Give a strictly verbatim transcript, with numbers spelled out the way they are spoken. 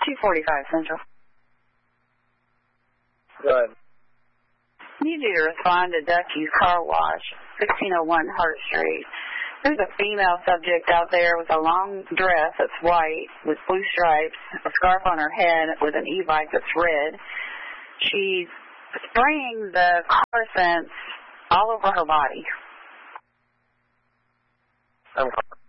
two forty-five Central. Go ahead. Need you to respond to Ducky's Car Wash, sixteen oh one Hart Street. There's a female subject out there with a long dress that's white with blue stripes, a scarf on her head with an e-bike that's red. She's spraying the car scents all over her body. I'm